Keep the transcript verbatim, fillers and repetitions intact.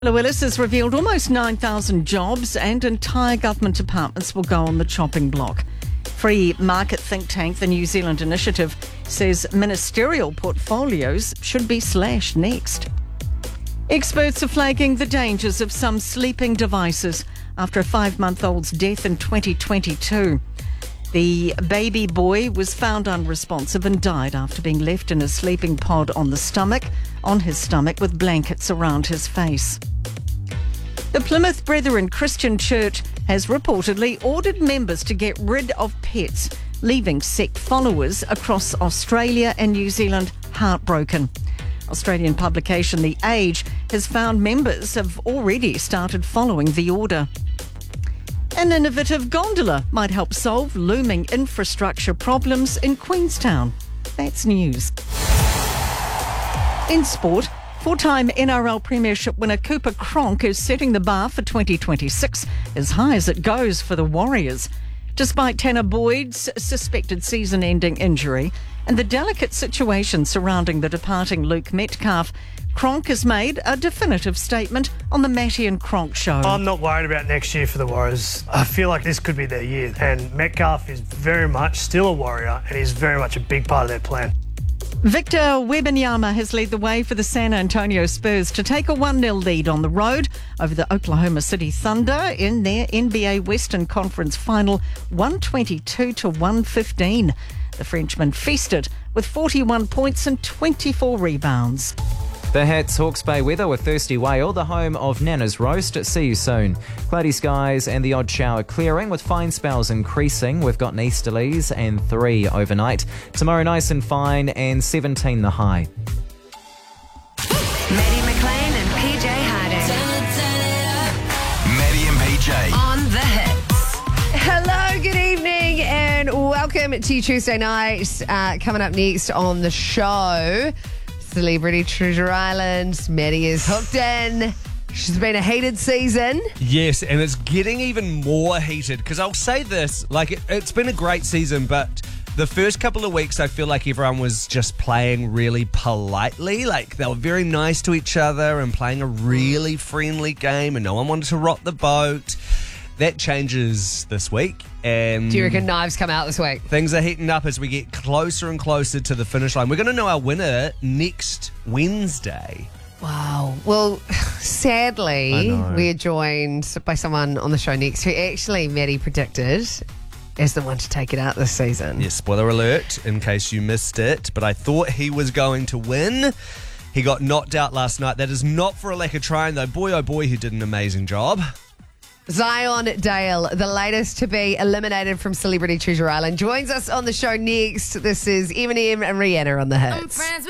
Willis has revealed almost nine thousand jobs and entire government departments will go on the chopping block. Free market think tank, the New Zealand Initiative, says ministerial portfolios should be slashed next. Experts are flagging the dangers of some sleeping devices after a five-month-old's death in twenty twenty-two. The baby boy was found unresponsive and died after being left in a sleeping pod on the stomach, on his stomach with blankets around his face. The Plymouth Brethren Christian Church has reportedly ordered members to get rid of pets, leaving sect followers across Australia and New Zealand heartbroken. Australian publication The Age has found members have already started following the order. An innovative gondola might help solve looming infrastructure problems in Queenstown. That's news. In sport, four-time N R L Premiership winner Cooper Cronk is setting the bar for twenty twenty-six, as high as it goes for the Warriors. Despite Tanner Boyd's suspected season-ending injury and the delicate situation surrounding the departing Luke Metcalf, Cronk has made a definitive statement on the Matty and Cronk show. I'm not worried about next year for the Warriors. I feel like this could be their year. And Metcalf is very much still a Warrior and he's very much a big part of their plan. Victor Wembanyama has led the way for the San Antonio Spurs to take a one nil lead on the road over the Oklahoma City Thunder in their N B A Western Conference final, one twenty-two to one fifteen. The Frenchman feasted with forty-one points and twenty-four rebounds. The Hats Hawke's Bay weather with Thirsty Whale, the home of Nana's Roast. See you soon. Cloudy skies and the odd shower clearing with fine spells increasing. We've got easterlies and three overnight. Tomorrow nice and fine and seventeen the high. Maddie McLean and P J Harding. Maddie and P J. On the Hits. Hello, good evening, and welcome to Tuesday night. Uh, coming up next on the show, Celebrity Treasure Island. Maddie is hooked in. She's been a heated season. Yes, and it's getting even more heated because I'll say this, like it, it's been a great season, but the first couple of weeks I feel like everyone was just playing really politely. Like they were very nice to each other and playing a really friendly game and no one wanted to rock the boat. That changes this week. And Do you reckon knives come out this week? Things are heating up as we get closer and closer to the finish line. We're going to know our winner next Wednesday. Wow. Well, sadly, we are joined by someone on the show next who actually Maddie predicted as the one to take it out this season. Yes, spoiler alert in case you missed it, but I thought he was going to win. He got knocked out last night. That is not for a lack of trying, though. Boy, oh boy, he did an amazing job. Zion Dale, the latest to be eliminated from Celebrity Treasure Island, joins us on the show next. This is Eminem and Rihanna on the Hits.